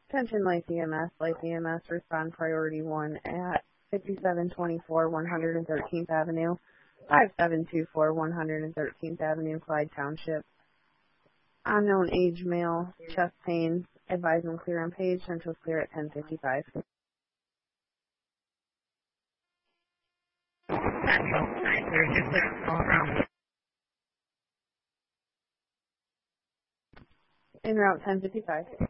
Attention Life EMS, respond priority 1 at 5724 113th Avenue, 5724 113th Avenue, Clyde Township. Unknown age male, chest pain, advise him clear on page, central clear at 10:55. En route 10:55.